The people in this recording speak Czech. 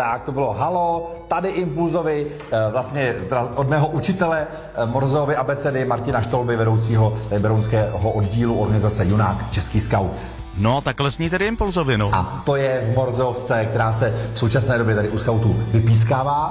Tak to bylo halo, tady Impulzovi, vlastně od mého učitele Morzeovy abecedy Martina Štolby, vedoucího berounského oddílu organizace Junák, Český skaut. No, takhle sní tedy Impulzovi, no. A to je v Morzeovce, která se v současné době tady u skautů vypískává.